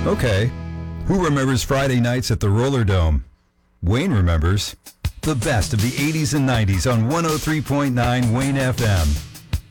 Okay. Who remembers Friday nights at the Roller Dome? Wayne remembers. The best of the 80s and 90s on 103.9 Wayne FM.